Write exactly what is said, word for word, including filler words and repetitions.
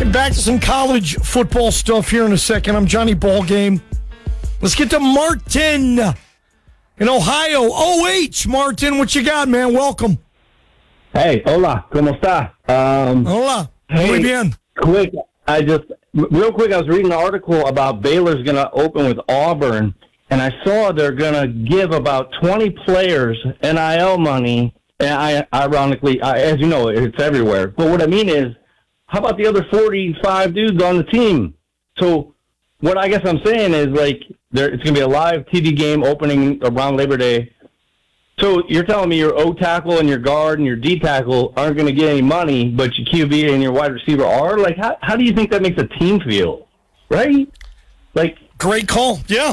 get back to some college football stuff here in a second. I'm Johnny Ballgame. Let's get to Martin in Ohio. O H, Martin, what you got, man? Welcome. Hey, hola, ¿cómo está? Um, Hola. hey, Muy bien. quick, I just, real quick, I was reading an article about Baylor's going to open with Auburn, and I saw they're going to give about twenty players N I L money, and I, ironically, I, as you know, it's everywhere. But what I mean is, how about the other forty-five dudes on the team? So what I guess I'm saying is, like, there, it's going to be a live T V game opening around Labor Day. So you're telling me your O tackle and your guard and your D tackle aren't going to get any money, but your Q B and your wide receiver are? Like, how how do you think that makes a team feel? Right? Like, Great call. Yeah.